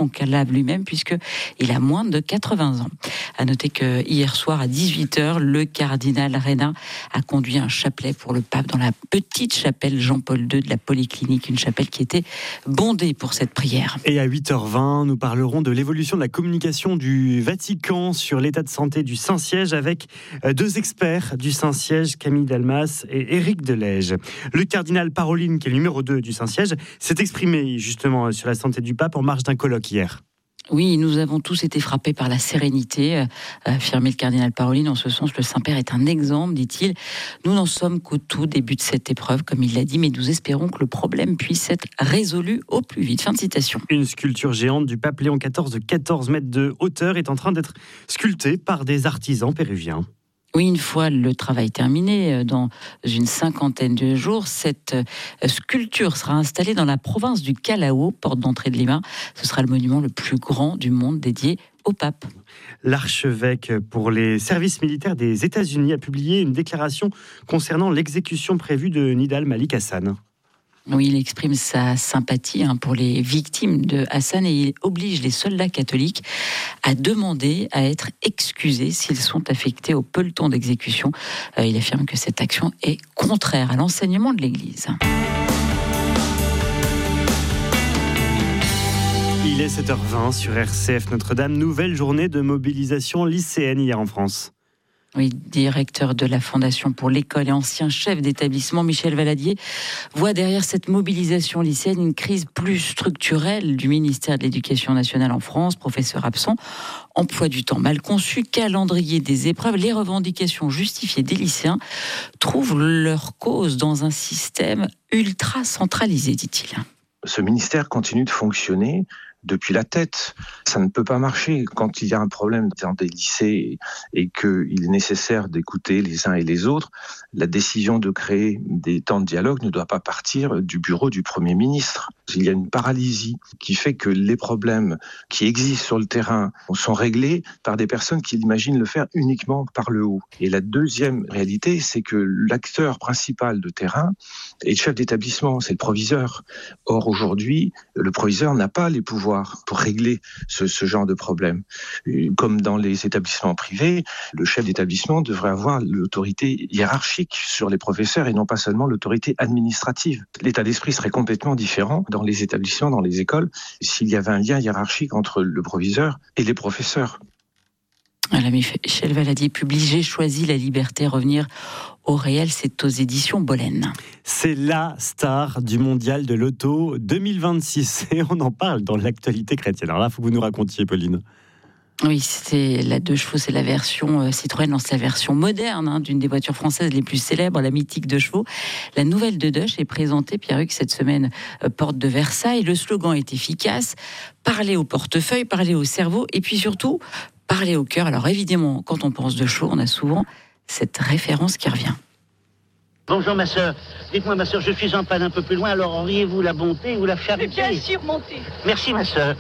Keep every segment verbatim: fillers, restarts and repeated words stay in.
conclave lui-même, puisqu'il a moins de quatre-vingts ans. À noter que hier soir à dix-huit heures, le cardinal Reina a conduit un chapelet pour le pape dans la petite chapelle Jean-Paul deux de la Polyclinique, une chapelle qui était bondée pour cette prière. Et à huit heures vingt, nous parlerons de l'évolution de la communication du Vatican sur l'état de santé du Saint-Siège avec deux experts du Saint-Siège, Camille Delmas et Éric Delège. Le cardinal Parolin, qui est le numéro deux du Saint-Siège, s'est exprimé justement sur la santé du pape en marge d'un colloque hier. Oui, nous avons tous été frappés par la sérénité, a affirmé le cardinal Parolin. En ce sens, le Saint-Père est un exemple, dit-il. Nous n'en sommes qu'au tout début de cette épreuve, comme il l'a dit, mais nous espérons que le problème puisse être résolu au plus vite. Fin de citation. Une sculpture géante du pape Léon quatorze de quatorze mètres de hauteur est en train d'être sculptée par des artisans péruviens. Oui, une fois le travail terminé, dans une cinquantaine de jours, cette sculpture sera installée dans la province du Callao, porte d'entrée de Lima. Ce sera le monument le plus grand du monde dédié au pape. L'archevêque pour les services militaires des États-Unis a publié une déclaration concernant l'exécution prévue de Nidal Malik Hassan. Oui, il exprime sa sympathie hein, pour les victimes de Hassan et il oblige les soldats catholiques à demander à être excusés s'ils sont affectés au peloton d'exécution. Euh, il affirme que cette action est contraire à l'enseignement de l'Église. Il est sept heures vingt sur R C F Notre-Dame. Nouvelle journée de mobilisation lycéenne hier en France. Oui, directeur de la Fondation pour l'école et ancien chef d'établissement, Michel Valadier, voit derrière cette mobilisation lycéenne une crise plus structurelle du ministère de l'Éducation nationale en France, professeurs absents, emploi du temps mal conçu, calendrier des épreuves. Les revendications justifiées des lycéens trouvent leur cause dans un système ultra centralisé, dit-il. Ce ministère continue de fonctionner depuis la tête. Ça ne peut pas marcher. Quand il y a un problème dans des lycées et qu'il est nécessaire d'écouter les uns et les autres, la décision de créer des temps de dialogue ne doit pas partir du bureau du Premier ministre. Il y a une paralysie qui fait que les problèmes qui existent sur le terrain sont réglés par des personnes qui imaginent le faire uniquement par le haut. Et la deuxième réalité, c'est que l'acteur principal de terrain est le chef d'établissement, c'est le proviseur. Or, aujourd'hui, le proviseur n'a pas les pouvoirs pour régler ce, ce genre de problème. Comme dans les établissements privés, le chef d'établissement devrait avoir l'autorité hiérarchique sur les professeurs et non pas seulement l'autorité administrative. L'état d'esprit serait complètement différent dans les établissements, dans les écoles, s'il y avait un lien hiérarchique entre le proviseur et les professeurs. Voilà, Michel Valadier publie « J'ai choisi la liberté, revenir au réel », c'est aux éditions Bollen. C'est la star du mondial de l'auto deux mille vingt-six et on en parle dans l'actualité chrétienne. Alors là, il faut que vous nous racontiez, Pauline. Oui, c'est la deux chevaux, c'est la version euh, Citroën lance la version moderne hein, d'une des voitures françaises les plus célèbres, la mythique deux chevaux. La nouvelle Deux-Deux est présentée, Pierre-Hugues, cette semaine, euh, porte de Versailles. Le slogan est efficace, parler au portefeuille, parler au cerveau et puis surtout, parler au cœur. Alors évidemment, quand on pense deux chevaux, on a souvent cette référence qui revient. Bonjour ma sœur, dites-moi ma sœur, je suis en panne un peu plus loin, alors auriez-vous la bonté ou la charité? Bien sûr, montez. Merci ma sœur.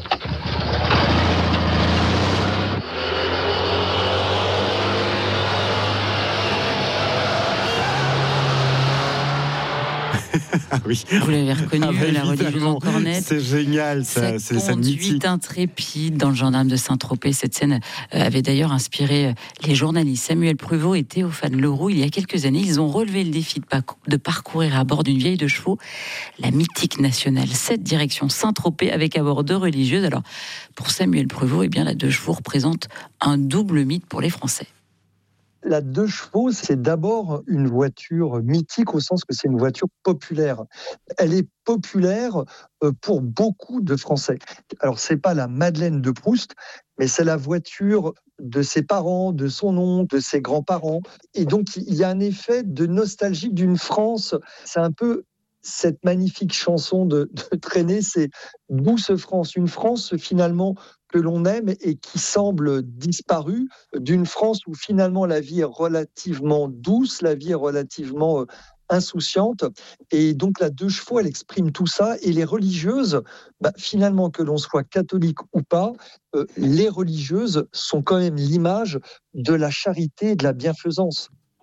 Ah oui. Vous l'avez reconnu, ah bah la religieuse en cornette. C'est génial, ça. Sa C'est conduite intrépide dans le gendarme de Saint-Tropez. Cette scène avait d'ailleurs inspiré les journalistes Samuel Pruvot et Théophane Leroux. Il y a quelques années, ils ont relevé le défi de parcourir à bord d'une vieille de chevaux la mythique nationale sept direction Saint-Tropez avec à bord deux religieuses. Alors, pour Samuel Pruvot, eh bien, la deux chevaux représente un double mythe pour les Français. La deux chevaux, c'est d'abord une voiture mythique au sens que c'est une voiture populaire. Elle est populaire pour beaucoup de Français. Alors, c'est pas la Madeleine de Proust, mais c'est la voiture de ses parents, de son oncle, de ses grands-parents. Et donc, il y a un effet de nostalgie d'une France. C'est un peu cette magnifique chanson de, de Traîner, c'est Douce France, une France finalement que l'on aime et qui semble disparue, d'une France où finalement la vie est relativement douce, la vie est relativement insouciante. Et donc la deux chevaux, elle exprime tout ça. Et les religieuses, bah, finalement, que l'on soit catholique ou pas, euh, les religieuses sont quand même l'image de la charité et de la bienfaisance.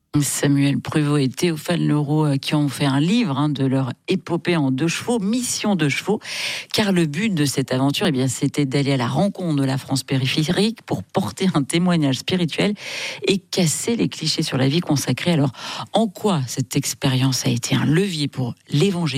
Samuel Pruvot et Théophane Leroux qui ont fait un livre hein, de leur épopée en deux chevaux, Mission deux chevaux, car le but de cette aventure, eh bien, c'était d'aller à la rencontre de la France périphérique pour porter un témoignage spirituel et casser les clichés sur la vie consacrée. Alors, en quoi cette expérience a été un levier pour l'évangélisation ?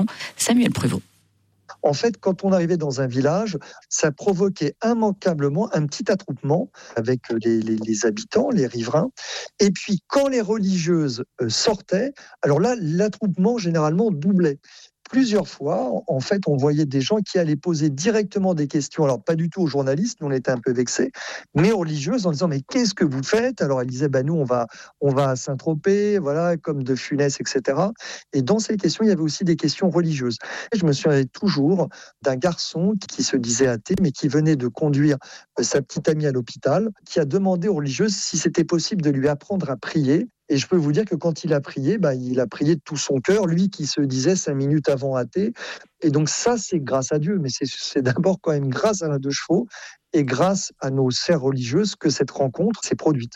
Samuel Pruvot. En fait, quand on arrivait dans un village, ça provoquait immanquablement un petit attroupement avec les, les, les habitants, les riverains. Et puis, quand les religieuses sortaient, alors là, l'attroupement généralement doublait. Plusieurs fois, en fait, on voyait des gens qui allaient poser directement des questions, alors pas du tout aux journalistes, nous on était un peu vexés, mais aux religieuses en disant « mais qu'est-ce que vous faites ?» Alors elles disaient bah, « nous on va, on va à Saint-Tropez, voilà, comme de Funès, et cetera » Et dans ces questions, il y avait aussi des questions religieuses. Et je me souviens toujours d'un garçon qui se disait athée, mais qui venait de conduire sa petite amie à l'hôpital, qui a demandé aux religieuses si c'était possible de lui apprendre à prier. Et je peux vous dire que quand il a prié, bah, il a prié de tout son cœur, lui qui se disait cinq minutes avant athée. Et donc ça, c'est grâce à Dieu, mais c'est, c'est d'abord quand même grâce à la deux chevaux et grâce à nos sœurs religieuses que cette rencontre s'est produite.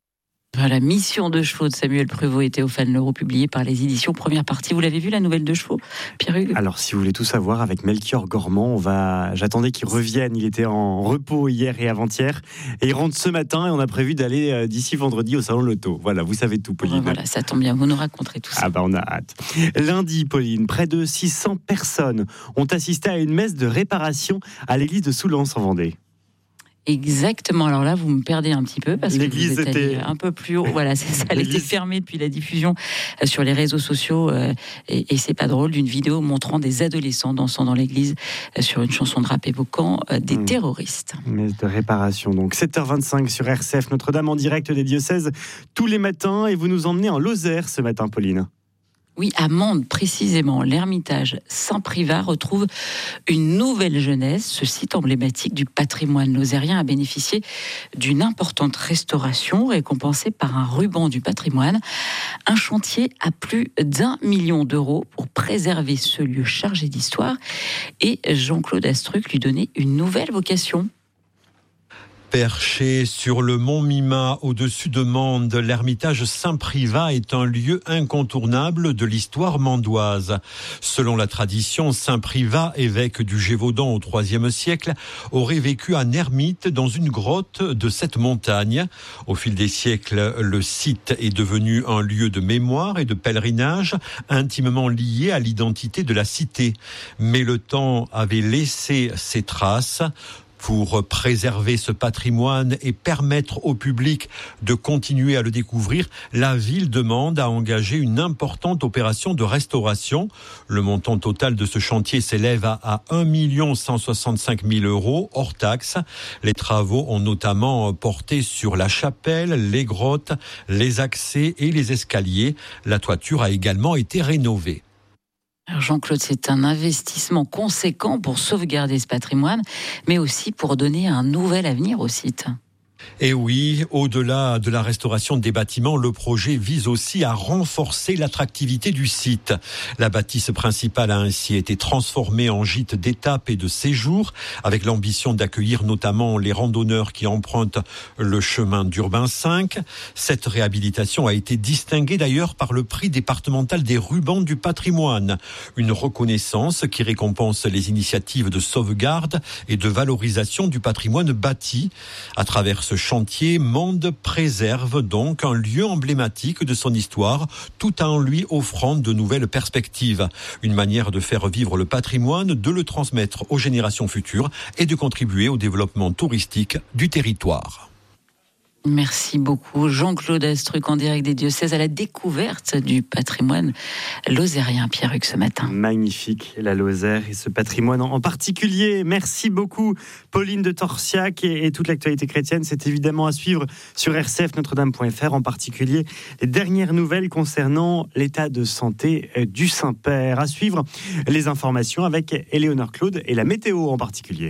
Voilà, Mission deux chevaux de Samuel Pruvot et Théophane Leroux, publiée par les éditions Première Partie. Vous l'avez vu, la nouvelle deux chevaux, Pierre-Hugues ? Alors, si vous voulez tout savoir, avec Melchior Gormand, on va... j'attendais qu'il revienne. Il était en repos hier et avant-hier. Et il rentre ce matin et on a prévu d'aller d'ici vendredi au Salon Loto. Voilà, vous savez tout, Pauline. Voilà, ça tombe bien, vous nous raconterez tout ça. Ah bah, on a hâte. Lundi, Pauline, près de six cents personnes ont assisté à une messe de réparation à l'église de Soulance en Vendée. Exactement. Alors là, vous me perdez un petit peu parce que l'église vous êtes était allé un peu plus haut. Voilà, c'est ça. Elle était fermée depuis la diffusion sur les réseaux sociaux euh, et, et c'est pas drôle d'une vidéo montrant des adolescents dansant dans l'église euh, sur une chanson de rap évoquant euh, des mmh. terroristes. Messe de réparation. Donc sept heures vingt-cinq sur R C F, Notre-Dame en direct des diocèses tous les matins et vous nous emmenez en Lozère ce matin, Pauline. Oui, à Mende, précisément, l'Ermitage Saint-Privat retrouve une nouvelle jeunesse. Ce site emblématique du patrimoine lozérien a bénéficié d'une importante restauration récompensée par un ruban du patrimoine. Un chantier à plus d'un million d'euros pour préserver ce lieu chargé d'histoire. Et Jean-Claude Astruc lui donnait une nouvelle vocation. Perché sur le mont Mima, au-dessus de Mende, l'Ermitage Saint-Privat est un lieu incontournable de l'histoire mandoise. Selon la tradition, Saint-Privat, évêque du Gévaudan au troisième siècle, aurait vécu en ermite dans une grotte de cette montagne. Au fil des siècles, le site est devenu un lieu de mémoire et de pèlerinage intimement lié à l'identité de la cité. Mais le temps avait laissé ses traces. Pour préserver ce patrimoine et permettre au public de continuer à le découvrir, la ville demande à engager une importante opération de restauration. Le montant total de ce chantier s'élève à un million cent soixante-cinq mille euros hors taxes. Les travaux ont notamment porté sur la chapelle, les grottes, les accès et les escaliers. La toiture a également été rénovée. Alors Jean-Claude, c'est un investissement conséquent pour sauvegarder ce patrimoine, mais aussi pour donner un nouvel avenir au site. Et oui, au-delà de la restauration des bâtiments, le projet vise aussi à renforcer l'attractivité du site. La bâtisse principale a ainsi été transformée en gîte d'étape et de séjour, avec l'ambition d'accueillir notamment les randonneurs qui empruntent le chemin d'Urbain cinq. Cette réhabilitation a été distinguée d'ailleurs par le prix départemental des rubans du patrimoine, une reconnaissance qui récompense les initiatives de sauvegarde et de valorisation du patrimoine bâti. À travers ce chantier, Mende préserve donc un lieu emblématique de son histoire, tout en lui offrant de nouvelles perspectives. Une manière de faire vivre le patrimoine, de le transmettre aux générations futures et de contribuer au développement touristique du territoire. Merci beaucoup Jean-Claude Astruc en direct des diocèses à la découverte du patrimoine lozérien. Pierre-Hugues ce matin. Magnifique la Lozère et ce patrimoine en particulier. Merci beaucoup Pauline de Torsiac et, et toute l'actualité chrétienne. C'est évidemment à suivre sur r c f notre dame point f r, en particulier les dernières nouvelles concernant l'état de santé du Saint-Père. À suivre les informations avec Éléonore Claude et la météo en particulier.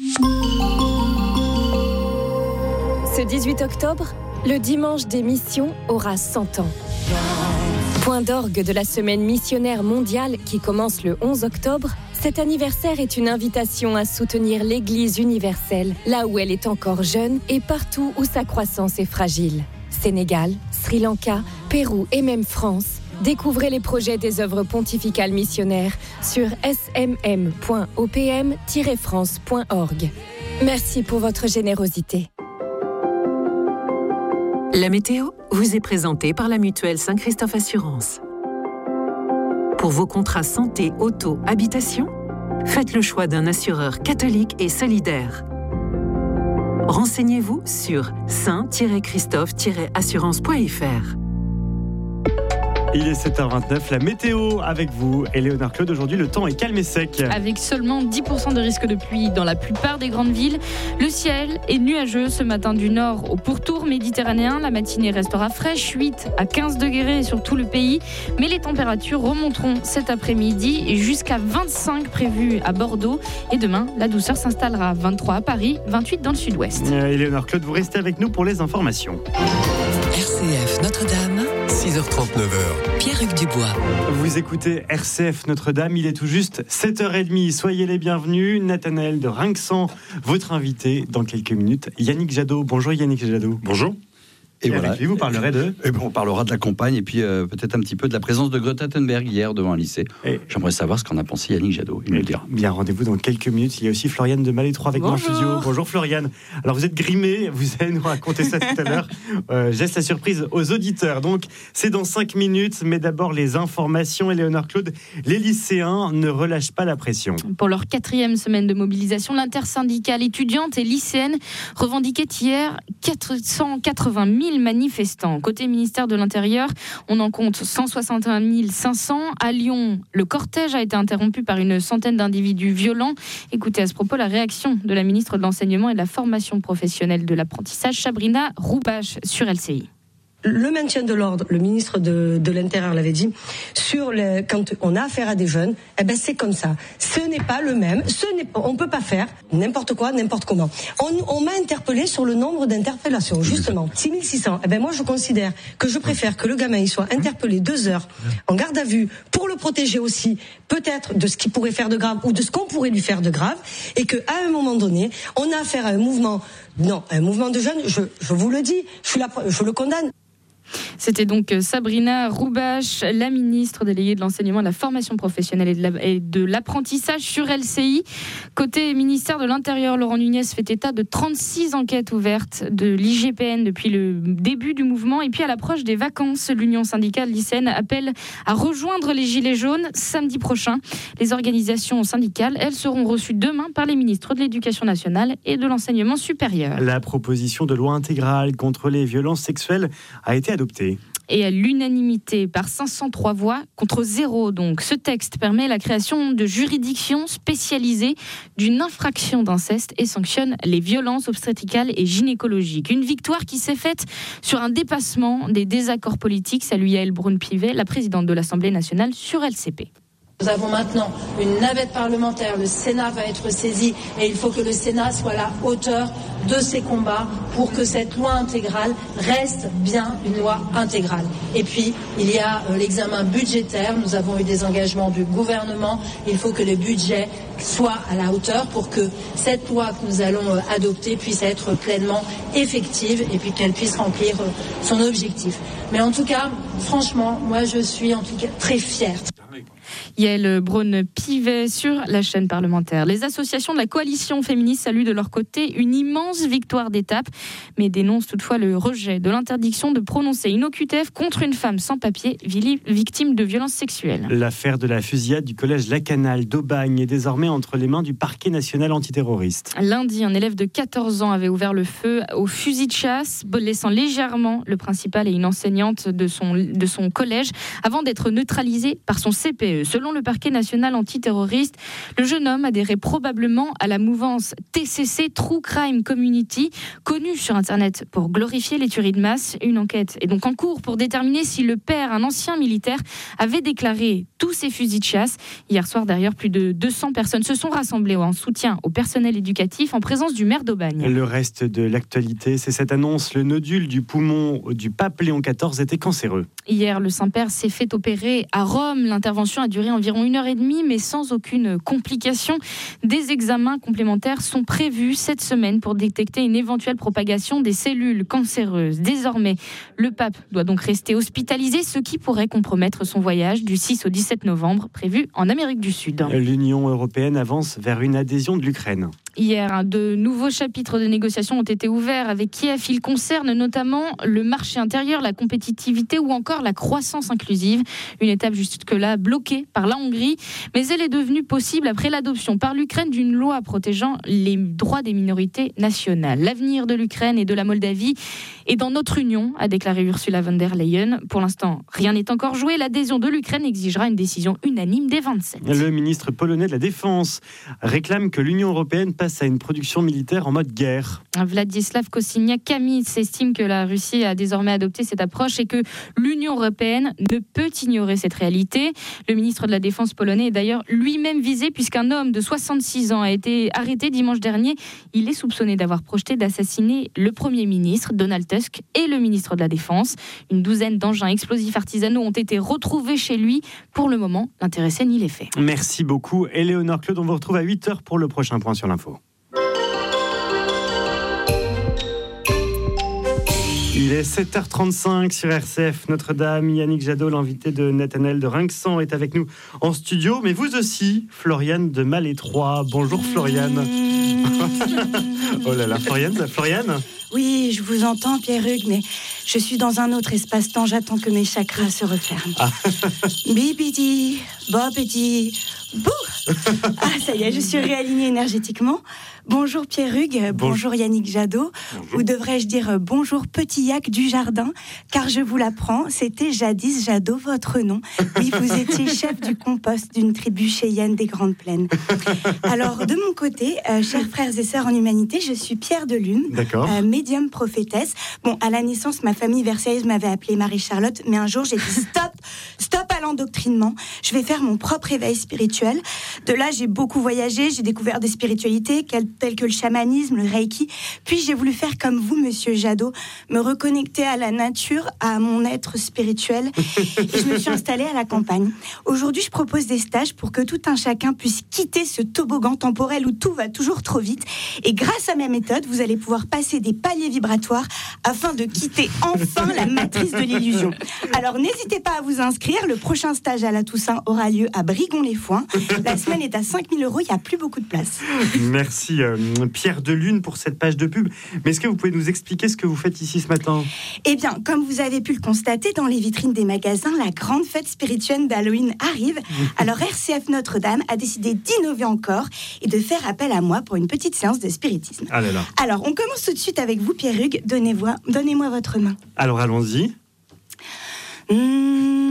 Ce dix-huit octobre, le dimanche des missions aura cent ans. Point d'orgue de la semaine missionnaire mondiale qui commence le onze octobre, cet anniversaire est une invitation à soutenir l'Église universelle, là où elle est encore jeune et partout où sa croissance est fragile. Sénégal, Sri Lanka, Pérou et même France, découvrez les projets des œuvres pontificales missionnaires sur s m m point o p m tiret france point org. Merci pour votre générosité. La météo vous est présentée par la mutuelle Saint-Christophe Assurance. Pour vos contrats santé, auto, habitation, faites le choix d'un assureur catholique et solidaire. Renseignez-vous sur saint christophe assurance point f r. Il est sept heures vingt-neuf, la météo avec vous. Et Léonard Claude, aujourd'hui, le temps est calme et sec. Avec seulement dix pour cent de risque de pluie dans la plupart des grandes villes. Le ciel est nuageux ce matin du nord au pourtour méditerranéen. La matinée restera fraîche, huit à quinze degrés sur tout le pays. Mais les températures remonteront cet après-midi et jusqu'à vingt-cinq prévues à Bordeaux. Et demain, la douceur s'installera. vingt-trois à Paris, vingt-huit dans le sud-ouest. Et Léonard Claude, vous restez avec nous pour les informations. R C F Notre-Dame, six heures trente-neuf. Pierre-Hugues Dubois. Vous écoutez R C F Notre-Dame, il est tout juste sept heures trente. Soyez les bienvenus. Nathanaël de Rinxan, votre invité dans quelques minutes. Yannick Jadot. Bonjour Yannick Jadot. Bonjour. Et, et voilà. Avec lui, vous parlerez de... Et ben, on parlera de la campagne et puis euh, peut-être un petit peu de la présence de Greta Thunberg hier devant un lycée. Et... J'aimerais savoir ce qu'en a pensé Yannick Jadot. Il me le dira. Bien, rendez-vous dans quelques minutes. Il y a aussi Floriane de Malétroit avec moi en studio. Bonjour Floriane. Alors vous êtes grimée, vous allez nous raconter ça tout à l'heure. Euh, je laisse la surprise aux auditeurs. Donc c'est dans cinq minutes, mais d'abord les informations. Et Léonard Claude, les lycéens ne relâchent pas la pression. Pour leur quatrième semaine de mobilisation, l'intersyndicale étudiante et lycéenne revendiquait hier quatre cent quatre-vingt mille manifestants. Côté ministère de l'Intérieur, on en compte cent soixante et un mille cinq cents. À Lyon, le cortège a été interrompu par une centaine d'individus violents. Écoutez à ce propos la réaction de la ministre de l'Enseignement et de la Formation professionnelle de l'apprentissage, Sabrina Roubache, sur L C I. Le maintien de l'ordre, le ministre de, de l'Intérieur l'avait dit, sur le, quand on a affaire à des jeunes, eh ben c'est comme ça. Ce n'est pas le même, ce n'est pas, on peut pas faire n'importe quoi, n'importe comment. On, on m'a interpellé sur le nombre d'interpellations, justement. six mille six cents. Eh ben moi je considère que je préfère que le gamin il soit interpellé deux heures en garde à vue pour le protéger aussi, peut-être de ce qu'il pourrait faire de grave ou de ce qu'on pourrait lui faire de grave, et que à un moment donné, on a affaire à un mouvement, non, un mouvement de jeunes. Je, je vous le dis, je suis là, je le condamne. C'était donc Sabrina Roubache, la ministre déléguée de l'enseignement, de la formation professionnelle et de, la, et de l'apprentissage sur L C I. Côté ministère de l'Intérieur, Laurent Nunez fait état de trente-six enquêtes ouvertes de l'I G P N depuis le début du mouvement. Et puis à l'approche des vacances, l'Union syndicale lycéenne appelle à rejoindre les Gilets jaunes samedi prochain. Les organisations syndicales, elles, seront reçues demain par les ministres de l'Éducation nationale et de l'Enseignement supérieur. La proposition de loi intégrale contre les violences sexuelles a été adoptée. Et à l'unanimité, par cinq cent trois voix contre zéro. Donc, ce texte permet la création de juridictions spécialisées d'une infraction d'inceste et sanctionne les violences obstétricales et gynécologiques. Une victoire qui s'est faite sur un dépassement des désaccords politiques. Salut Yaël Braun-Pivet, la présidente de l'Assemblée nationale sur L C P. Nous avons maintenant une navette parlementaire, le Sénat va être saisi et il faut que le Sénat soit à la hauteur de ces combats pour que cette loi intégrale reste bien une loi intégrale. Et puis, il y a euh, l'examen budgétaire, nous avons eu des engagements du gouvernement, il faut que le budget soit à la hauteur pour que cette loi que nous allons euh, adopter puisse être pleinement effective et puis qu'elle puisse remplir euh, son objectif. Mais en tout cas, franchement, moi je suis en tout cas très fière. Yaël Braun-Pivet sur la chaîne parlementaire. Les associations de la coalition féministe saluent de leur côté une immense victoire d'étape, mais dénoncent toutefois le rejet de l'interdiction de prononcer une O Q T F contre une femme sans papier victime de violences sexuelles. L'affaire de la fusillade du collège Lacanal d'Aubagne est désormais entre les mains du parquet national antiterroriste. Lundi, un élève de quatorze ans avait ouvert le feu au fusil de chasse, laissant légèrement le principal et une enseignante de son, de son collège avant d'être neutralisé par son C P E. Selon le parquet national antiterroriste, le jeune homme adhérait probablement à la mouvance T C C, True Crime Community, connue sur Internet pour glorifier les tueries de masse. Une enquête est donc en cours pour déterminer si le père, un ancien militaire, avait déclaré tous ces fusils de chasse. Hier soir, d'ailleurs, plus de deux cents personnes se sont rassemblées en soutien au personnel éducatif en présence du maire d'Aubagne. Le reste de l'actualité, c'est cette annonce. Le nodule du poumon du pape Léon quatorze était cancéreux. Hier, le Saint-Père s'est fait opérer à Rome. L'intervention a duré environ une heure et demie, mais sans aucune complication. Des examens complémentaires sont prévus cette semaine pour détecter une éventuelle propagation des cellules cancéreuses. Désormais, le pape doit donc rester hospitalisé, ce qui pourrait compromettre son voyage du six au dix-sept novembre, prévu en Amérique du Sud. L'Union européenne avance vers une adhésion de l'Ukraine. Hier, de nouveaux chapitres de négociations ont été ouverts avec Kiev. Ils concernent notamment le marché intérieur, la compétitivité ou encore la croissance inclusive. Une étape jusque-là bloquée par la Hongrie, mais elle est devenue possible après l'adoption par l'Ukraine d'une loi protégeant les droits des minorités nationales. L'avenir de l'Ukraine et de la Moldavie est dans notre union, a déclaré Ursula von der Leyen. Pour l'instant, rien n'est encore joué. L'adhésion de l'Ukraine exigera une décision unanime des vingt-sept. Le ministre polonais de la Défense réclame que l'Union européenne passe à une production militaire en mode guerre. Władysław Kosiniak-Kamysz estime que la Russie a désormais adopté cette approche et que l'Union européenne ne peut ignorer cette réalité. Le ministre de la Défense polonais est d'ailleurs lui-même visé puisqu'un homme de soixante-six ans a été arrêté dimanche dernier. Il est soupçonné d'avoir projeté d'assassiner le Premier ministre Donald Tusk et le ministre de la Défense. Une douzaine d'engins explosifs artisanaux ont été retrouvés chez lui. Pour le moment, l'intéressé nie les faits. Merci beaucoup, Éléonore Claude. On vous retrouve à huit heures pour le prochain point sur l'info. Il est sept heures trente-cinq sur R C F Notre-Dame. Yannick Jadot, l'invité de Nathanaël de Rinxan, est avec nous en studio. Mais vous aussi, Floriane de Malétroit. Bonjour Floriane. Oh là là, Floriane, Floriane. Oui, je vous entends, Pierre-Hugues, mais je suis dans un autre espace-temps. J'attends que mes chakras se referment. Ah. Bibidi, bobidi, bouh. Ah, ça y est, je suis réalignée énergétiquement. Bonjour Pierre-Hugues, bonjour, bonjour Yannick Jadot. Bonjour. Ou devrais-je dire bonjour Petit Yac du Jardin, car je vous l'apprends, c'était jadis Jadot votre nom. Oui, vous étiez chef du compost d'une tribu cheyenne des Grandes Plaines. Alors, de mon côté, euh, chers frères et sœurs en humanité, je suis Pierre de Lune, euh, médium prophétesse. Bon, à la naissance, ma famille versaillaise m'avait appelée Marie-Charlotte, mais un jour, j'ai dit stop, stop à l'endoctrinement. Je vais faire mon propre éveil spirituel. De là, j'ai beaucoup voyagé, j'ai découvert des spiritualités telles que le chamanisme, le reiki. Puis j'ai voulu faire comme vous, monsieur Jadot, me reconnecter à la nature, à mon être spirituel. Et je me suis installée à la campagne. Aujourd'hui, je propose des stages pour que tout un chacun puisse quitter ce toboggan temporel où tout va toujours trop vite. Et grâce à ma méthode, vous allez pouvoir passer des paliers vibratoires afin de quitter enfin la matrice de l'illusion. Alors n'hésitez pas à vous inscrire. Le prochain stage à la Toussaint aura lieu à Brigon-les-Foins. La semaine est à cinq mille euros, il n'y a plus beaucoup de place. Merci euh, Pierre de Lune pour cette page de pub. Mais est-ce que vous pouvez nous expliquer ce que vous faites ici ce matin ? Eh bien, comme vous avez pu le constater dans les vitrines des magasins, la grande fête spirituelle d'Halloween arrive. Alors R C F Notre-Dame a décidé d'innover encore et de faire appel à moi pour une petite séance de spiritisme. Ah là là. Alors, on commence tout de suite avec vous, Pierre-Hugues. Donnez-moi, donnez-moi votre main. Alors, allons-y. Mmh...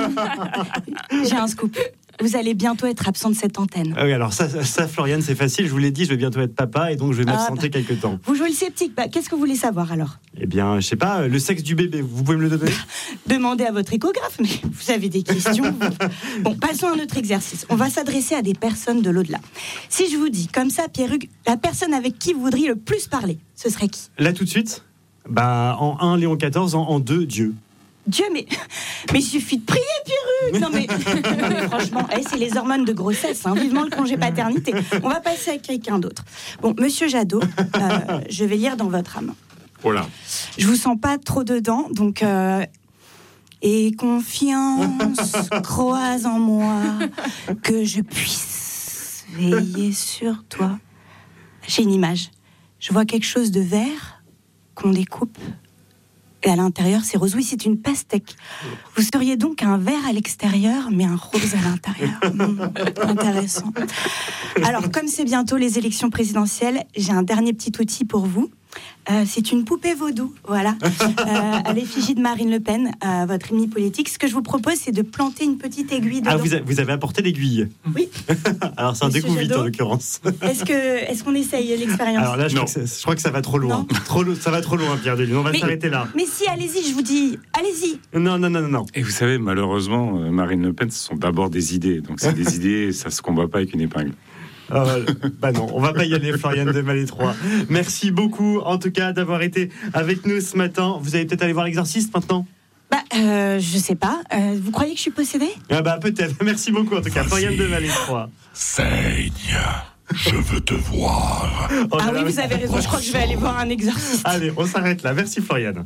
J'ai un scoop. Vous allez bientôt être absent de cette antenne. Ah oui, alors ça, ça, Floriane, c'est facile. Je vous l'ai dit, je vais bientôt être papa et donc je vais m'absenter ah bah, quelque temps. Vous jouez le sceptique. Bah, qu'est-ce que vous voulez savoir alors ? Eh bien, je sais pas, le sexe du bébé, vous pouvez me le donner ? Demandez à votre échographe, mais vous avez des questions. Vous... Bon, passons à un autre exercice. On va s'adresser à des personnes de l'au-delà. Si je vous dis, comme ça, Pierre-Hugues, la personne avec qui vous voudriez le plus parler, ce serait qui ? Là, tout de suite ? Bah, en un, Léon quatorze, en, en deux, Dieu. Dieu, mais mais il suffit de prier, Pierre-Hugues. Non mais, non mais franchement, hey, c'est les hormones de grossesse, hein. Vivement le congé paternité. On va passer à quelqu'un d'autre. Bon, monsieur Jadot, euh, je vais lire dans votre âme. Oh là. Je vous sens pas trop dedans, donc euh, et confiance croise en moi que je puisse veiller sur toi. J'ai une image. Je vois quelque chose de vert qu'on découpe. Et à l'intérieur, c'est rose. Oui, c'est une pastèque. Vous seriez donc un vert à l'extérieur, mais un rose à l'intérieur. Mmh, intéressant. Alors, comme c'est bientôt les élections présidentielles, j'ai un dernier petit outil pour vous. Euh, c'est une poupée vaudou, voilà, euh, à l'effigie de Marine Le Pen, euh, votre ennemi politique. Ce que je vous propose, c'est de planter une petite aiguille dedans. Ah, vous, a, vous avez apporté l'aiguille ? Oui. Alors, c'est un dégoût vite, en l'occurrence. Est-ce, que, est-ce qu'on essaye l'expérience ? Alors là, je crois, que je crois que ça va trop loin. Trop, ça va trop loin, Pierre de Lune. On va mais, s'arrêter là. Mais si, allez-y, je vous dis, allez-y. Non, non, non, non, non. Et vous savez, malheureusement, Marine Le Pen, ce sont d'abord des idées. Donc, c'est des idées, ça se combat pas avec une épingle. Euh, bah non, on va pas y aller, Floriane de Malétroit. Merci beaucoup, en tout cas, d'avoir été avec nous ce matin. Vous allez peut-être aller voir l'exorciste maintenant ? Bah, euh, je sais pas. Euh, vous croyez que je suis possédée ? Ah bah peut-être. Merci beaucoup en tout cas. Floriane de Vallée trois. Saigne. Je veux te voir. Oh ah oui, vous avez raison. Je crois que je vais aller voir un exorciste. Allez, on s'arrête là. Merci Floriane.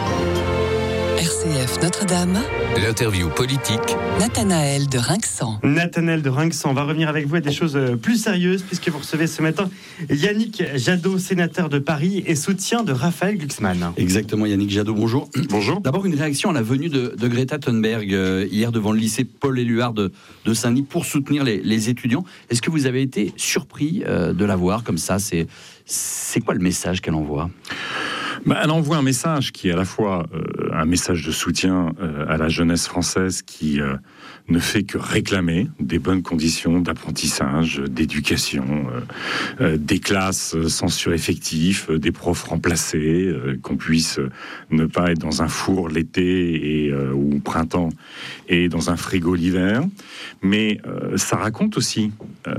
R C F Notre-Dame. L'interview politique. Nathanaël de Rinxan. Nathanaël de Rinxan, on va revenir avec vous à des choses plus sérieuses puisque vous recevez ce matin Yannick Jadot, sénateur de Paris et soutien de Raphaël Glucksmann. Exactement, Yannick Jadot, bonjour. Bonjour. D'abord, une réaction à la venue de, de Greta Thunberg euh, hier devant le lycée Paul-Éluard de, de Saint-Denis pour soutenir les, les étudiants. Est-ce que vous avez été surpris euh, de la voir comme ça ? C'est, c'est quoi le message qu'elle envoie ? Bah, elle envoie un message qui est à la fois euh, un message de soutien euh, à la jeunesse française qui euh, ne fait que réclamer des bonnes conditions d'apprentissage, d'éducation, euh, euh, des classes sans sureffectif, euh, des profs remplacés, euh, qu'on puisse ne pas être dans un four l'été et, euh, ou au printemps et dans un frigo l'hiver. Mais euh, ça raconte aussi euh,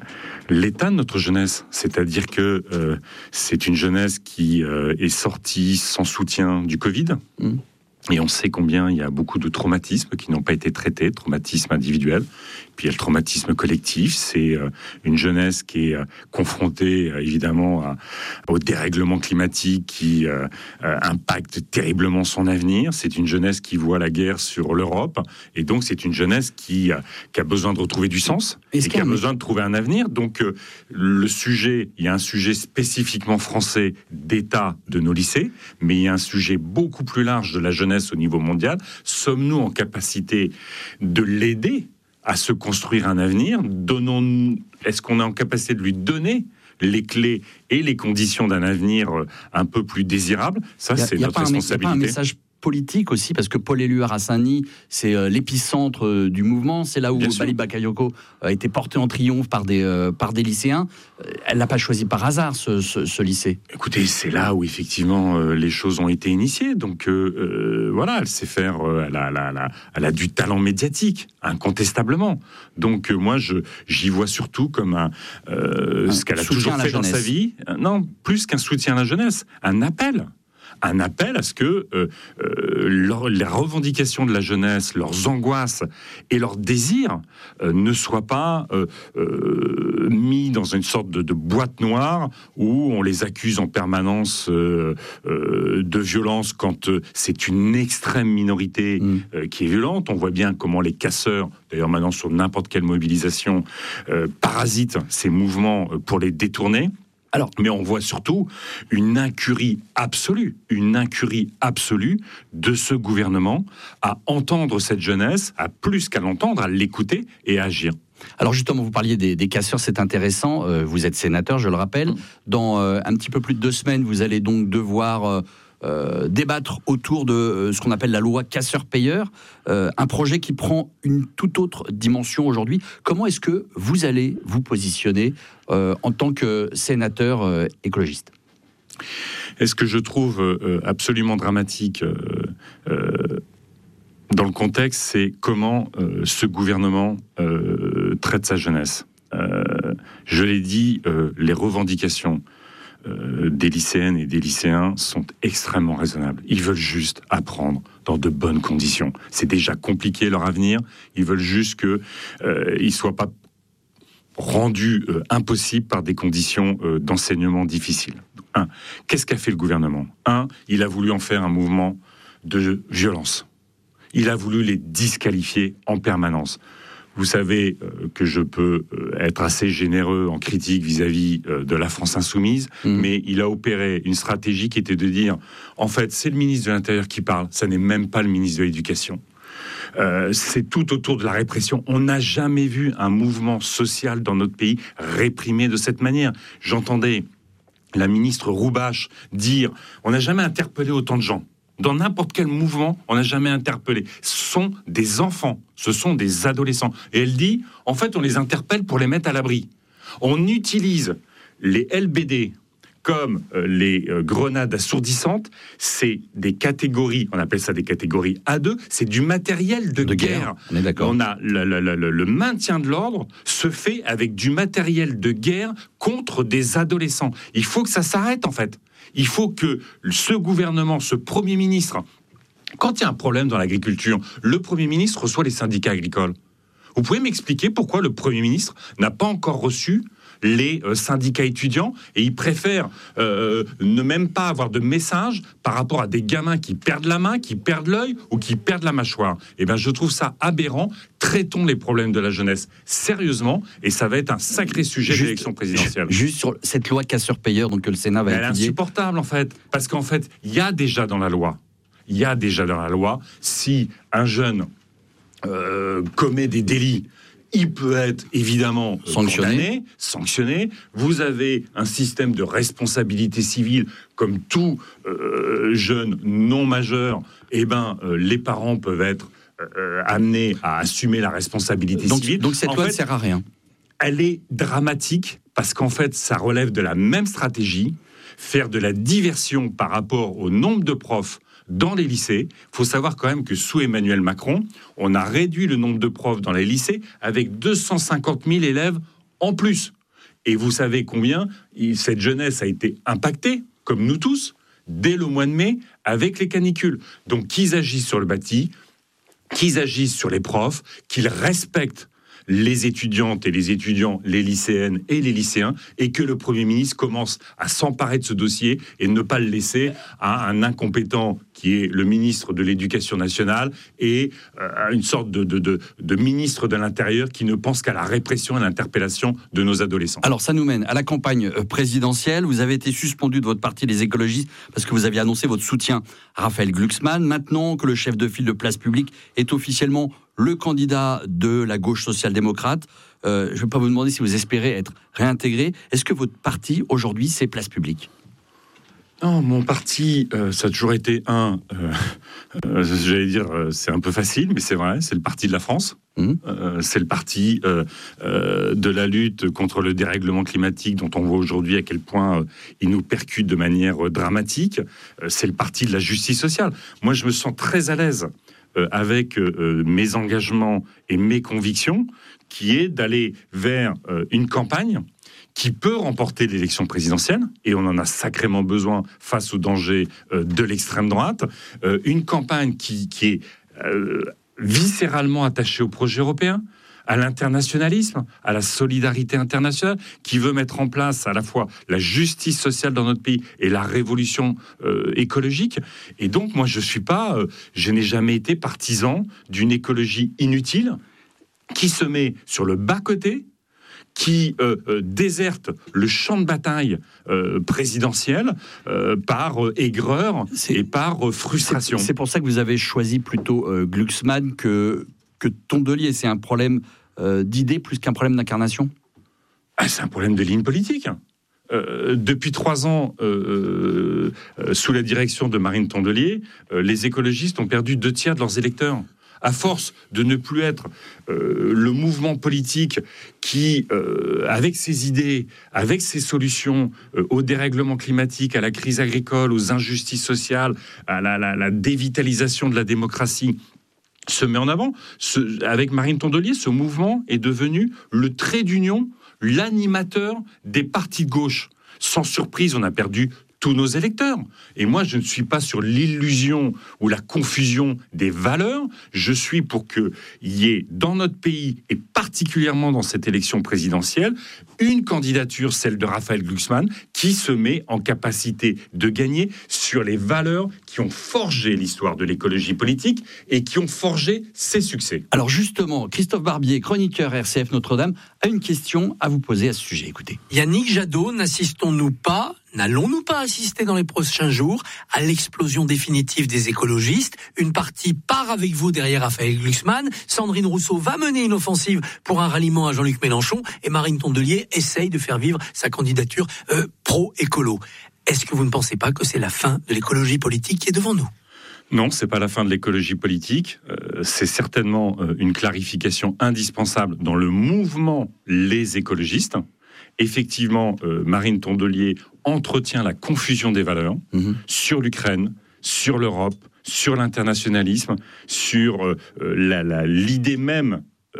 l'état de notre jeunesse, c'est-à-dire que euh, c'est une jeunesse qui euh, est sortie sans soutien du Covid. Mmh. Et on sait combien il y a beaucoup de traumatismes qui n'ont pas été traités, traumatismes individuels. Puis il y a le traumatisme collectif, c'est euh, une jeunesse qui est euh, confrontée euh, évidemment à, au dérèglement climatique qui euh, euh, impacte terriblement son avenir. C'est une jeunesse qui voit la guerre sur l'Europe. Et donc c'est une jeunesse qui, euh, qui a besoin de retrouver du sens Est-ce et qui a besoin de trouver un avenir. Donc euh, le sujet, il y a un sujet spécifiquement français d'état de nos lycées, mais il y a un sujet beaucoup plus large de la jeunesse au niveau mondial. Sommes-nous en capacité de l'aider à se construire un avenir? Donnons, est-ce qu'on est en capacité de lui donner les clés et les conditions d'un avenir un peu plus désirable? Ça, a, c'est notre responsabilité. Il y a pas un message politique aussi, parce que Paul-Éluard à Saint-Denis, c'est euh, l'épicentre euh, du mouvement, c'est là où Bali Bakayoko a été porté en triomphe par des, euh, par des lycéens. Euh, elle l'a pas choisi par hasard, ce, ce, ce lycée. Écoutez, c'est là où effectivement euh, les choses ont été initiées. Donc euh, euh, voilà, elle sait faire, euh, elle, a, elle, a, elle, a, elle a du talent médiatique, incontestablement. Donc euh, moi, je, j'y vois surtout comme un, euh, un ce qu'elle a toujours fait dans sa vie. Non, plus qu'un soutien à la jeunesse, un appel. Un appel à ce que euh, euh, leur, les revendications de la jeunesse, leurs angoisses et leurs désirs euh, ne soient pas euh, euh, mis dans une sorte de, de boîte noire où on les accuse en permanence euh, euh, de violence quand euh, c'est une extrême minorité euh, qui est violente. On voit bien comment les casseurs, d'ailleurs maintenant sur n'importe quelle mobilisation, euh, parasitent ces mouvements pour les détourner. Alors, mais on voit surtout une incurie absolue, une incurie absolue de ce gouvernement à entendre cette jeunesse, à plus qu'à l'entendre, à l'écouter et à agir. Alors justement, vous parliez des, des casseurs, c'est intéressant. Euh, vous êtes sénateur, je le rappelle. Dans euh, un petit peu plus de deux semaines, vous allez donc devoir euh, euh, débattre autour de euh, ce qu'on appelle la loi casseur-payeur, euh, un projet qui prend une toute autre dimension aujourd'hui. Comment est-ce que vous allez vous positionner euh, en tant que sénateur euh, écologiste ? Est-ce que je trouve euh, absolument dramatique euh, euh, dans le contexte, c'est comment euh, ce gouvernement euh, traite sa jeunesse. Euh, je l'ai dit, euh, les revendications euh, des lycéennes et des lycéens sont extrêmement raisonnables. Ils veulent juste apprendre dans de bonnes conditions. C'est déjà compliqué leur avenir. Ils veulent juste qu'ils euh, ne soient pas rendus euh, impossibles par des conditions euh, d'enseignement difficiles. Un, qu'est-ce qu'a fait le gouvernement ? Un, il a voulu en faire un mouvement de violence. Il a voulu les disqualifier en permanence. Vous savez euh, que je peux euh, être assez généreux en critique vis-à-vis euh, de la France insoumise, mmh. mais il a opéré une stratégie qui était de dire, en fait, c'est le ministre de l'Intérieur qui parle, ça n'est même pas le ministre de l'Éducation. Euh, c'est tout autour de la répression. On n'a jamais vu un mouvement social dans notre pays réprimé de cette manière. J'entendais la ministre Roubache dire, on n'a jamais interpellé autant de gens. Dans n'importe quel mouvement, on n'a jamais interpellé. Ce sont des enfants, ce sont des adolescents. Et elle dit, en fait, on les interpelle pour les mettre à l'abri. On utilise les L B D comme euh, les euh, grenades assourdissantes. C'est des catégories, on appelle ça des catégories A deux, c'est du matériel de, de guerre. guerre. On est d'accord. On a le, le, le, le maintien de l'ordre se fait avec du matériel de guerre contre des adolescents. Il faut que ça s'arrête, en fait. Il faut que ce gouvernement, ce Premier ministre, Quand il y a un problème dans l'agriculture, le Premier ministre reçoit les syndicats agricoles. Vous pouvez m'expliquer pourquoi le Premier ministre n'a pas encore reçu les euh, syndicats étudiants et il préfère euh, ne même pas avoir de message par rapport à des gamins qui perdent la main, qui perdent l'œil ou qui perdent la mâchoire. Eh bien, je trouve ça aberrant. Traitons les problèmes de la jeunesse sérieusement et ça va être un sacré sujet juste, de l'élection présidentielle. Juste sur cette loi casseur-payeur donc que le Sénat va Mais étudier. Elle est insupportable en fait, parce qu'en fait, il y a déjà dans la loi, il y a déjà dans la loi, si un jeune euh, commet des délits, il peut être évidemment sanctionné. Condamné, sanctionné. Vous avez un système de responsabilité civile, comme tout euh, jeune non majeur. Eh ben, euh, les parents peuvent être euh, amenés à assumer la responsabilité donc, civile. Donc cette en loi fait, ne sert à rien. Elle est dramatique parce qu'en fait, ça relève de la même stratégie, faire de la diversion par rapport au nombre de profs dans les lycées. Il faut savoir quand même que sous Emmanuel Macron, on a réduit le nombre de profs dans les lycées avec deux cent cinquante mille élèves en plus. Et vous savez combien cette jeunesse a été impactée, comme nous tous, dès le mois de mai, avec les canicules. Donc qu'ils agissent sur le bâti, qu'ils agissent sur les profs, qu'ils respectent les étudiantes et les étudiants, les lycéennes et les lycéens, et que le Premier ministre commence à s'emparer de ce dossier et ne pas le laisser à un incompétent qui est le ministre de l'Éducation nationale et à une sorte de, de, de, de ministre de l'Intérieur qui ne pense qu'à la répression et à l'interpellation de nos adolescents. Alors ça nous mène à la campagne présidentielle. Vous avez été suspendu de votre parti, les écologistes, parce que vous aviez annoncé votre soutien à Raphaël Glucksmann. Maintenant que le chef de file de Place Publique est officiellement le candidat de la gauche social-démocrate, euh, je ne vais pas vous demander si vous espérez être réintégré. Est-ce que votre parti, aujourd'hui, c'est Place Publique ? Non, mon parti, euh, ça a toujours été un... Euh, euh, j'allais dire, euh, c'est un peu facile, mais c'est vrai, c'est le parti de la France. Mmh. Euh, c'est le parti euh, euh, de la lutte contre le dérèglement climatique dont on voit aujourd'hui à quel point euh, il nous percute de manière euh, dramatique. Euh, c'est le parti de la justice sociale. Moi, je me sens très à l'aise euh, avec euh, mes engagements et mes convictions, qui est d'aller vers euh, une campagne qui peut remporter l'élection présidentielle, et on en a sacrément besoin face aux dangers euh, de l'extrême droite, euh, une campagne qui, qui est euh, viscéralement attachée au projet européen, à l'internationalisme, à la solidarité internationale, qui veut mettre en place à la fois la justice sociale dans notre pays et la révolution euh, écologique. Et donc, moi, je suis pas, euh, je n'ai jamais été partisan d'une écologie inutile qui se met sur le bas-côté, qui euh, euh, déserte le champ de bataille euh, présidentiel euh, par euh, aigreur et par euh, frustration. C'est, c'est pour ça que vous avez choisi plutôt euh, Glucksmann que, que Tondelier. C'est un problème euh, d'idée plus qu'un problème d'incarnation ? Ah, c'est un problème de ligne politique. Euh, depuis trois ans, euh, euh, sous la direction de Marine Tondelier, euh, les écologistes ont perdu deux tiers de leurs électeurs. À force de ne plus être euh, le mouvement politique qui, euh, avec ses idées, avec ses solutions euh, au dérèglement climatique, à la crise agricole, aux injustices sociales, à la, la, la dévitalisation de la démocratie, se met en avant. Ce, avec Marine Tondelier, ce mouvement est devenu le trait d'union, l'animateur des partis de gauche. Sans surprise, on a perdu tous nos électeurs. Et moi, je ne suis pas sur l'illusion ou la confusion des valeurs. Je suis pour qu'il y ait dans notre pays, et particulièrement dans cette élection présidentielle, une candidature, celle de Raphaël Glucksmann, qui se met en capacité de gagner sur les valeurs qui ont forgé l'histoire de l'écologie politique et qui ont forgé ses succès. Alors justement, Christophe Barbier, chroniqueur R C F Notre-Dame, a une question à vous poser à ce sujet. Écoutez. Yannick Jadot, n'assistons-nous pas N'allons-nous pas assister dans les prochains jours à l'explosion définitive des écologistes ? Une partie part avec vous derrière Raphaël Glucksmann, Sandrine Rousseau va mener une offensive pour un ralliement à Jean-Luc Mélenchon et Marine Tondelier essaye de faire vivre sa candidature euh, pro-écolo. Est-ce que vous ne pensez pas que c'est la fin de l'écologie politique qui est devant nous ? Non, c'est pas la fin de l'écologie politique. Euh, c'est certainement euh, une clarification indispensable dans le mouvement Les écologistes. Effectivement, euh, Marine Tondelier entretient la confusion des valeurs mmh. sur l'Ukraine, sur l'Europe, sur l'internationalisme, sur euh, la, la, l'idée même euh,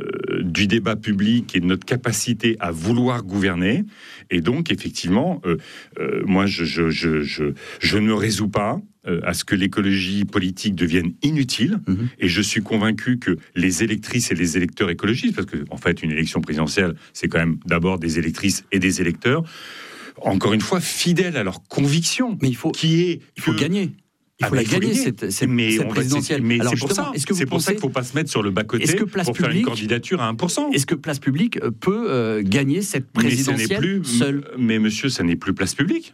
du débat public et de notre capacité à vouloir gouverner. Et donc, effectivement, euh, euh, moi, je, je, je, je, je ne me résous pas euh, à ce que l'écologie politique devienne inutile. Mmh. Et je suis convaincu que les électrices et les électeurs écologistes, parce qu'en en fait, une élection présidentielle, c'est quand même d'abord des électrices et des électeurs, encore une fois, fidèles à leurs convictions. Mais il faut, qui est il faut que... gagner. Il faut ah, la il faut gagner, cette, cette, mais cette présidentielle. Mais alors c'est pour ça, c'est pour ça qu'il ne faut pas se mettre sur le bas-côté pour publique, faire une candidature à un pour cent. Est-ce que Place Publique peut euh, gagner cette présidentielle mais plus, seule Mais monsieur, ça n'est plus Place Publique.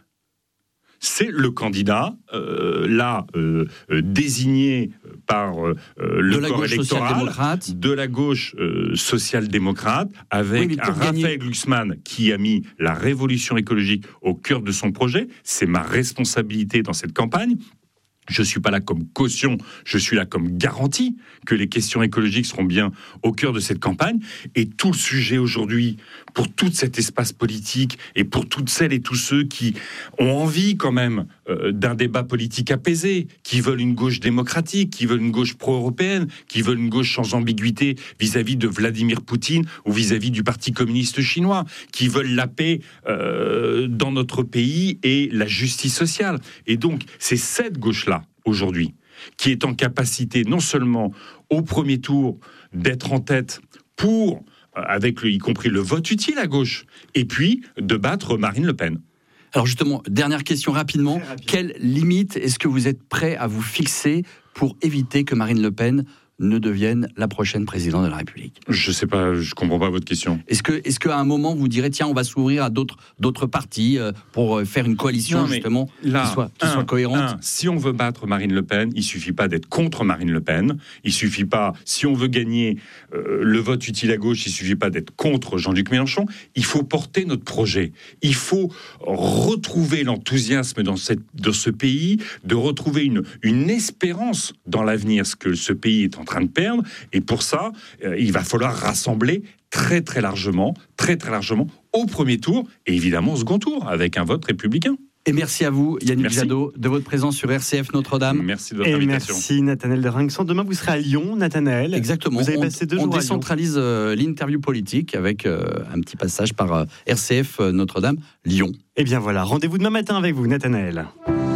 C'est le candidat, euh, là, euh, euh, désigné par euh, le de corps électoral de la gauche euh, social-démocrate, avec oui, un Raphaël Glucksmann qui a mis la révolution écologique au cœur de son projet. C'est ma responsabilité dans cette campagne. Je ne suis pas là comme caution, je suis là comme garantie que les questions écologiques seront bien au cœur de cette campagne. Et tout le sujet aujourd'hui, pour tout cet espace politique et pour toutes celles et tous ceux qui ont envie quand même euh, d'un débat politique apaisé, qui veulent une gauche démocratique, qui veulent une gauche pro-européenne, qui veulent une gauche sans ambiguïté vis-à-vis de Vladimir Poutine ou vis-à-vis du Parti communiste chinois, qui veulent la paix euh, dans notre pays et la justice sociale. Et donc, c'est cette gauche-là, aujourd'hui, qui est en capacité non seulement au premier tour d'être en tête pour, avec le, y compris le vote utile à gauche, et puis de battre Marine Le Pen. Alors justement, dernière question rapidement, quelle limite est-ce que vous êtes prêt à vous fixer pour éviter que Marine Le Pen ne devienne la prochaine présidente de la République? Je sais pas, je comprends pas votre question. Est-ce que, est-ce qu'à un moment vous direz tiens, on va s'ouvrir à d'autres, d'autres partis euh, pour faire une coalition non, justement là, qui soit, qui un, soit cohérente un, si on veut battre Marine Le Pen, il suffit pas d'être contre Marine Le Pen. Il suffit pas, si on veut gagner euh, le vote utile à gauche, il suffit pas d'être contre Jean-Luc Mélenchon. Il faut porter notre projet. Il faut retrouver l'enthousiasme dans cette, dans ce pays, de retrouver une, une espérance dans l'avenir, ce que ce pays est en train de perdre, et pour ça, euh, il va falloir rassembler très très largement, très très largement au premier tour, et évidemment au second tour, avec un vote républicain. Et merci à vous, Yannick merci. Jadot, de votre présence sur R C F Notre-Dame. Merci de votre et invitation. Merci Nathanaël de Rinxan. Demain, vous serez à Lyon, Nathanaël. Exactement. Vous avez on, passé deux on jours décentralise euh, l'interview politique avec euh, un petit passage par euh, R C F euh, Notre-Dame, Lyon. Et bien voilà, rendez-vous demain matin avec vous, Nathanaël.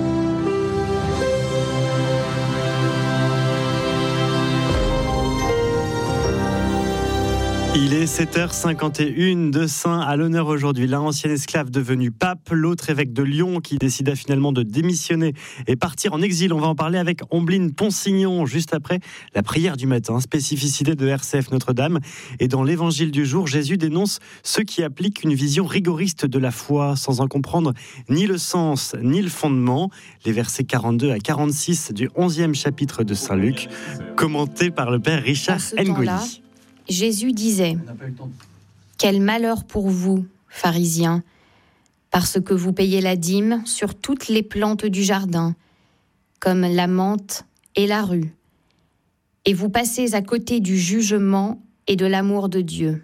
Il est sept heures cinquante et une, deux saints à l'honneur aujourd'hui. L'un ancien esclave devenu pape, l'autre évêque de Lyon qui décida finalement de démissionner et partir en exil. On va en parler avec Ombline Ponsignon juste après la prière du matin, spécificité de R C F Notre-Dame. Et dans l'évangile du jour, Jésus dénonce ceux qui appliquent une vision rigoriste de la foi sans en comprendre ni le sens ni le fondement. Les versets quarante-deux à quarante-six du onzième chapitre de Saint Luc, commenté par le père Richard Ngoli. Jésus disait « Quel malheur pour vous, pharisiens, parce que vous payez la dîme sur toutes les plantes du jardin, comme la menthe et la rue, et vous passez à côté du jugement et de l'amour de Dieu.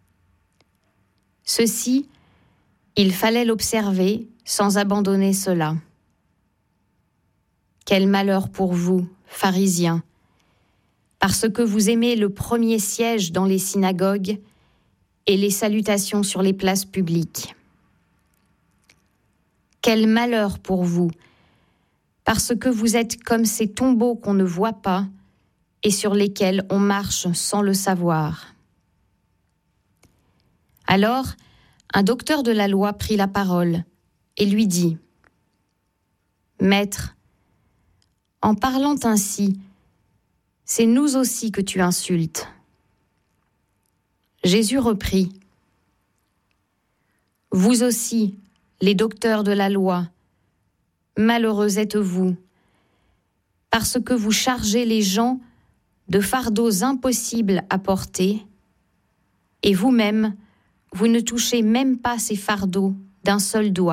Ceci, il fallait l'observer sans abandonner cela. Quel malheur pour vous, pharisiens, parce que vous aimez le premier siège dans les synagogues et les salutations sur les places publiques. Quel malheur pour vous, parce que vous êtes comme ces tombeaux qu'on ne voit pas et sur lesquels on marche sans le savoir. » Alors, un docteur de la loi prit la parole et lui dit « Maître, en parlant ainsi, c'est nous aussi que tu insultes. » Jésus reprit. « Vous aussi, les docteurs de la loi, malheureux êtes-vous, parce que vous chargez les gens de fardeaux impossibles à porter, et vous-même, vous ne touchez même pas ces fardeaux d'un seul doigt. »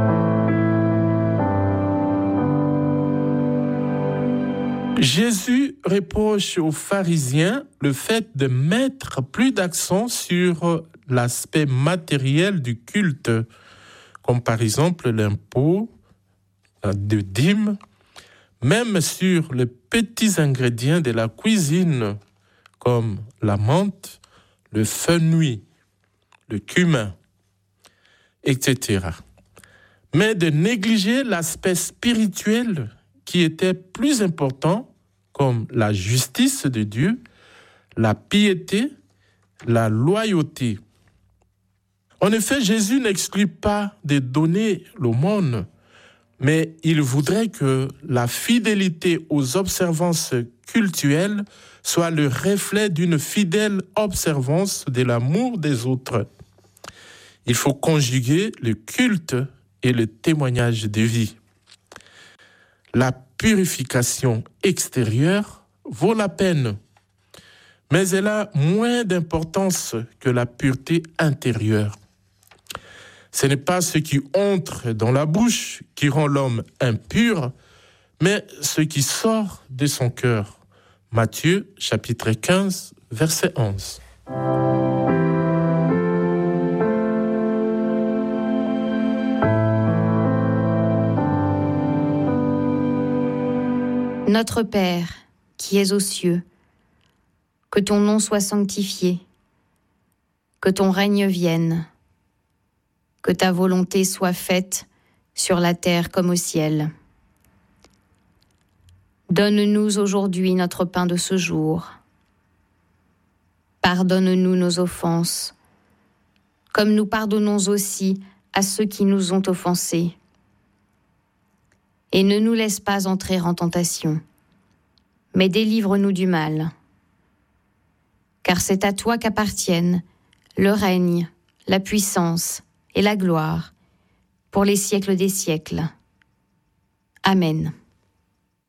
Jésus reproche aux pharisiens le fait de mettre plus d'accent sur l'aspect matériel du culte, comme par exemple l'impôt de dîme, même sur les petits ingrédients de la cuisine, comme la menthe, le fenouil, le cumin, et cetera. Mais de négliger l'aspect spirituel qui était plus important, comme la justice de Dieu, la piété, la loyauté. En effet, Jésus n'exclut pas de donner l'aumône, mais il voudrait que la fidélité aux observances cultuelles soit le reflet d'une fidèle observance de l'amour des autres. Il faut conjuguer le culte et le témoignage de vie. La purification extérieure vaut la peine, mais elle a moins d'importance que la pureté intérieure. Ce n'est pas ce qui entre dans la bouche qui rend l'homme impur, mais ce qui sort de son cœur. Matthieu, chapitre quinze, verset onze. Notre Père, qui es aux cieux, que ton nom soit sanctifié, que ton règne vienne, que ta volonté soit faite sur la terre comme au ciel. Donne-nous aujourd'hui notre pain de ce jour. Pardonne-nous nos offenses, comme nous pardonnons aussi à ceux qui nous ont offensés. Et ne nous laisse pas entrer en tentation, mais délivre-nous du mal. Car c'est à toi qu'appartiennent le règne, la puissance et la gloire pour les siècles des siècles. Amen.